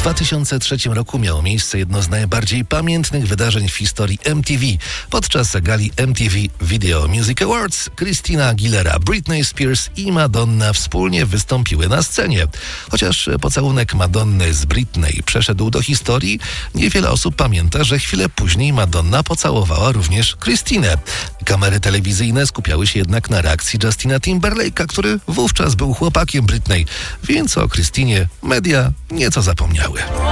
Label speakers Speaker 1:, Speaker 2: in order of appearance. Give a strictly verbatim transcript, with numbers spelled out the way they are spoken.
Speaker 1: dwa tysiące trzecim roku miało miejsce jedno z najbardziej pamiętnych wydarzeń w historii M T V. Podczas gali M T V Video Music Awards Christina Aguilera, Britney Spears i Madonna wspólnie wystąpiły na scenie. Chociaż pocałunek Madonny z Britney przeszedł do historii, niewiele osób pamięta, że chwilę później Madonna pocałowała również Christinę. Kamery telewizyjne skupiały się jednak na reakcji Justina Timberlake'a, który wówczas był chłopakiem Britney, więc o Christinie media nieco zapomniały.